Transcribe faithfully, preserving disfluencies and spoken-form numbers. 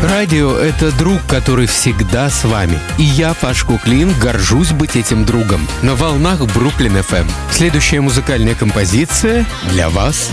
Радио — это друг, который всегда с вами. И я, Паш Куклин, горжусь быть этим другом. На волнах Бруклин эф эм. Следующая музыкальная композиция для вас.